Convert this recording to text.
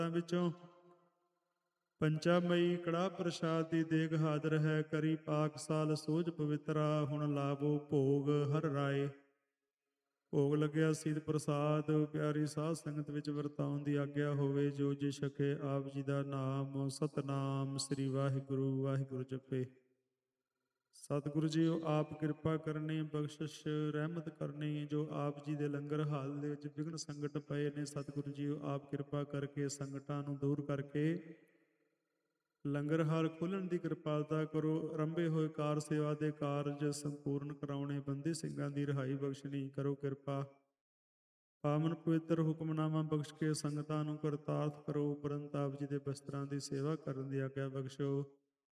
ਵਿੱਚੋਂ ਪੰਚਾ ਮਈ ਕੜਾ ਪ੍ਰਸ਼ਾਦ ਦੀ ਦੇਗ ਹਾਜ਼ਰ ਹੈ। ਕਰੀ ਪਾਕ ਸਾਲ ਸੋਝ ਪਵਿੱਤਰਾ, ਹੁਣ ਲਾਵੋ ਭੋਗ ਹਰ ਰਾਏ। ਭੋਗ ਲੱਗਿਆ ਸੀਤ ਪ੍ਰਸਾਦ, ਪਿਆਰੀ ਸਾਧ ਸੰਗਤ ਵਿੱਚ ਵਰਤਾਉਣ ਦੀ ਆਗਿਆ ਹੋਵੇ। ਜੋ ਜੀ ਛਕੇ ਆਪ ਜੀ ਦਾ ਨਾਮ, ਸਤਨਾਮ ਸ੍ਰੀ ਵਾਹਿਗੁਰੂ ਵਾਹਿਗੁਰੂ ਜਪੇ। ਸਤਿਗੁਰੂ ਜੀ ਆਪ ਕਿਰਪਾ ਕਰਨੀ, ਬਖਸ਼ਿਸ਼ ਰਹਿਮਤ ਕਰਨੀ। ਜੋ ਆਪ ਜੀ ਦੇ ਲੰਗਰ ਹਾਲ ਦੇ ਵਿੱਚ ਵਿਘਨ ਸੰਕਟ ਪਏ ਨੇ, ਸਤਿਗੁਰੂ ਜੀ ਆਪ ਕਿਰਪਾ ਕਰਕੇ ਸੰਕਟਾਂ ਨੂੰ ਦੂਰ ਕਰਕੇ ਲੰਗਰ ਹਾਲ ਖੋਲ੍ਹਣ ਦੀ ਕਿਰਪਾਲਤਾ ਕਰੋ। ਆਰੰਭੇ ਹੋਏ ਕਾਰ ਸੇਵਾ ਦੇ ਕਾਰਜ ਸੰਪੂਰਨ ਕਰਾਉਣੇ, ਬੰਦੀ ਸਿੰਘਾਂ ਦੀ ਰਿਹਾਈ ਬਖਸ਼ਣੀ ਕਰੋ ਕਿਰਪਾ। ਪਾਵਨ ਪਵਿੱਤਰ ਹੁਕਮਨਾਮਾ ਬਖਸ਼ ਕੇ ਸੰਗਤਾਂ ਨੂੰ ਕਰਤਾਰਥ ਕਰੋ। ਉਪਰੰਤ ਆਪ ਜੀ ਦੇ ਬਸਤਰਾਂ ਦੀ ਸੇਵਾ ਕਰਨ ਦੀ ਆਗਿਆ ਬਖਸ਼ੋ।